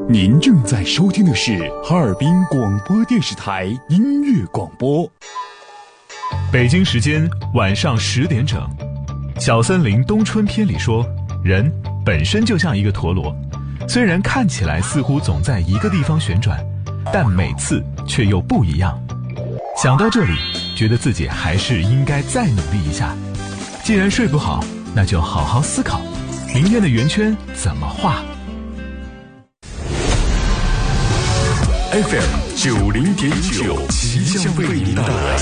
您正在收听的是哈尔滨广播电视台音乐广播。 北京时间晚上10点整，小森林冬春篇里说，人本身就像一个陀螺，虽然看起来似乎总在一个地方旋转，但每次却又不一样。想到这里，觉得自己还是应该再努力一下。既然睡不好，那就好好思考，明天的圆圈怎么画。 FM 90.9，奇象为您带来